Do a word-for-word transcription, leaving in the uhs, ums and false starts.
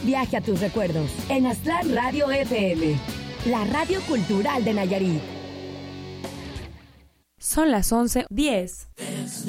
Viaje a tus recuerdos en Aztlán Radio F M, la radio cultural de Nayarit. Son las once diez.